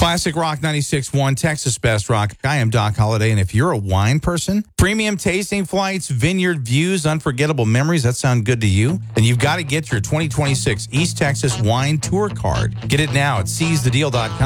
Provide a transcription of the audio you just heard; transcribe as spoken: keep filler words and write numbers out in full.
Classic Rock ninety-six point one, Texas Best Rock. I am Doc Holliday, and if you're a wine person, premium tasting flights, vineyard views, unforgettable memories, that sound good to you? Then you've got to get your twenty twenty-six East Texas Wine Tour Card. Get it now at seize the deal dot com.